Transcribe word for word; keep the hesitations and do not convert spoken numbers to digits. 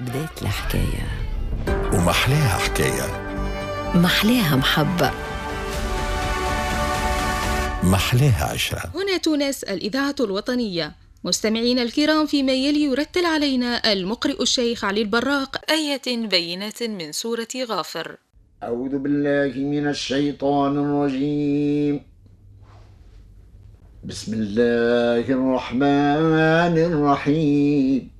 بداية الحكاية ومحلاها حكاية، محلاها محبة، محلاها عشرة. هنا تونس، الإذاعة الوطنية. مستمعين الكرام، فيما يلي يرتل علينا المقرئ الشيخ علي البراق آية بينات من سورة غافر. أعوذ بالله من الشيطان الرجيم. بسم الله الرحمن الرحيم.